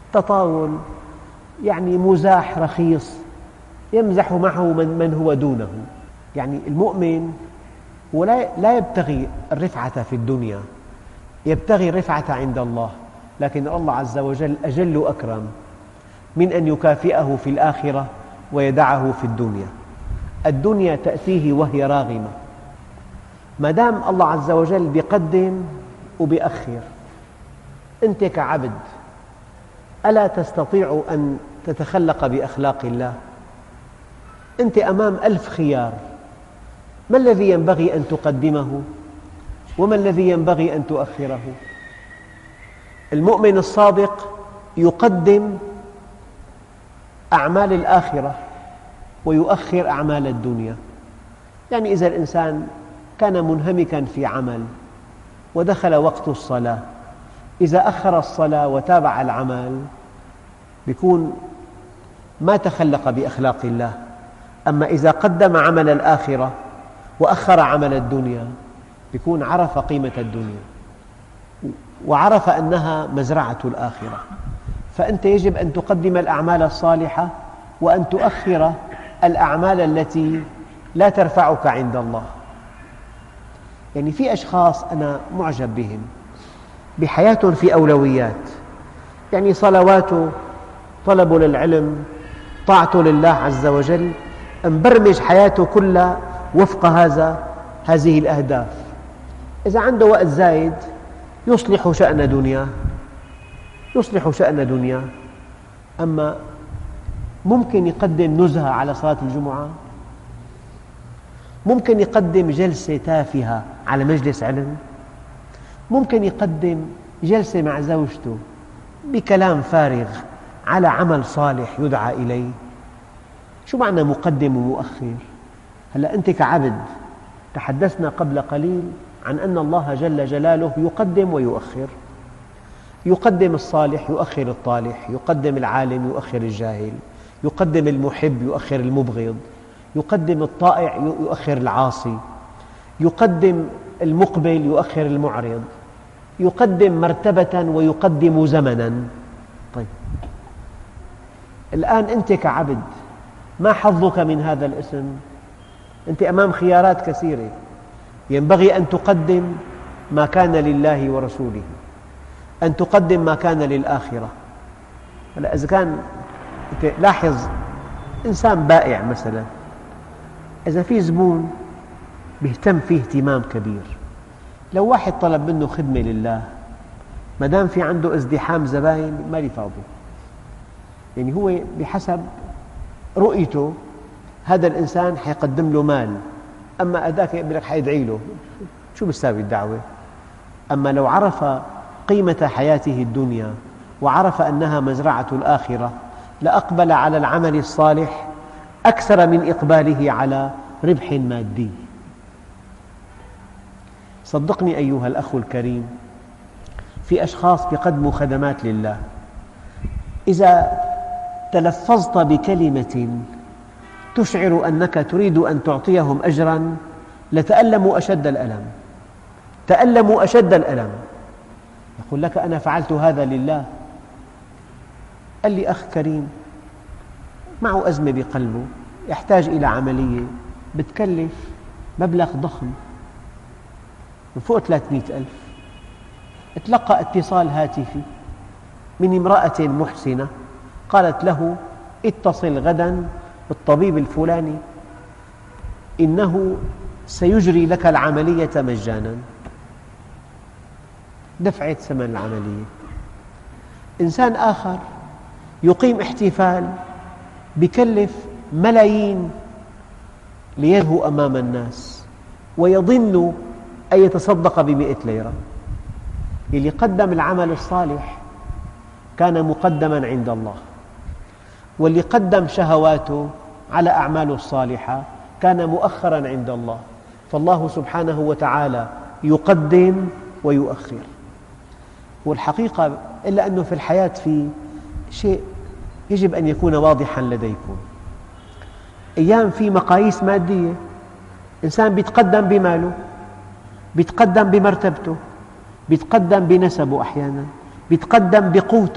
تطاول، يعني مزاح رخيص يمزح معه من هو دونه. يعني المؤمن هو لا يبتغي الرفعة في الدنيا، يبتغي الرفعة عند الله، لكن الله عز وجل أجل وأكرم من أن يكافئه في الآخرة ويدعه في الدنيا. الدنيا تأتيه وهي راغمة، ما دام الله عز وجل بيقدم وبيأخر. أنت كعبد ألا تستطيع أن تتخلق بأخلاق الله؟ أنت أمام 1000 خيار، ما الذي ينبغي أن تقدمه وما الذي ينبغي أن تؤخره؟ المؤمن الصادق يقدم أعمال الآخرة ويؤخر أعمال الدنيا. يعني إذا الإنسان كان منهمكاً في عمل ودخل وقت الصلاة، إذا أخر الصلاة وتابع العمل يكون ما تخلق بأخلاق الله. أما إذا قدم عمل الآخرة وأخر عمل الدنيا يكون عرف قيمة الدنيا وعرف أنها مزرعة الآخرة. فأنت يجب أن تقدم الأعمال الصالحة وأن تؤخر الأعمال التي لا ترفعك عند الله. يعني في أشخاص أنا معجب بهم، بحياتهم في أولويات، يعني صلواته، طلبه للعلم، طاعته لله عز وجل، مبرمج حياته كلها وفق هذه الأهداف. إذا عنده وقت زايد يصلح شأن دنياه، أما ممكن يقدم نزهة على صلاة الجمعة، ممكن يقدم جلسة تافهة على مجلس علم، ممكن يقدم جلسة مع زوجته بكلام فارغ على عمل صالح يدعى إليه. شو معنى مقدم ومؤخر؟ هلأ أنت كعبد، تحدثنا قبل قليل عن أن الله جل جلاله يقدم ويؤخر، يقدم الصالح يؤخر الطالح، يقدم العالم يؤخر الجاهل، يقدم المحب يؤخر المبغض، يقدم الطائع يؤخر العاصي، يقدم المقبل يؤخر المعرض، يقدم مرتبة ويقدم زمناً. طيب الآن أنت كعبد ما حظك من هذا الاسم؟ أنت أمام خيارات كثيرة، ينبغي أن تقدم ما كان لله ورسوله، أن تقدم ما كان للآخرة. إذا كان لاحظ إنسان بائع مثلا، إذا في زبون بيهتم فيه اهتمام كبير، لو واحد طلب منه خدمة لله، ما دام في عنده ازدحام زباين ما لي فاضي، يعني هو بحسب رؤيته هذا الإنسان حيقدم له مال، أما أداك يقول لك حيدعي له، شو بتساوي الدعوة؟ أما لو عرف قيمة حياته الدنيا وعرف أنها مزرعة الآخرة لأقبل على العمل الصالح أكثر من إقباله على ربح مادي. صدقني أيها الأخ الكريم، في أشخاص يقدموا خدمات لله، إذا تلفظت بكلمة تشعر أنك تريد أن تعطيهم أجراً لتألموا أشد الألم، تألموا أشد الألم. يقول لك أنا فعلت هذا لله. قال لي أخ كريم معه أزمة بقلبه، يحتاج إلى عملية بتكلف مبلغ ضخم من فوق 300,000. تلقى اتصال هاتفي من امرأة محسنة قالت له اتصل غداً بالطبيب الفلاني، إنه سيجري لك العملية مجاناً. دفعت ثمن العملية. إنسان آخر يقيم احتفال بكلف ملايين ليرهو أمام الناس ويظن أن يتصدق ب100 ليرة. اللي قدم العمل الصالح كان مقدماً عند الله، واللي قدم شهواته على أعماله الصالحة كان مؤخراً عند الله. فالله سبحانه وتعالى يقدم ويؤخر. والحقيقة إلا أنه في الحياة في شيء يجب أن يكون واضحاً لديكم. أيام في مقاييس مادية، إنسان بيتقدم بماله، بيتقدم بمرتبته، بيتقدم بنسبه، أحياناً بيتقدم بقوته.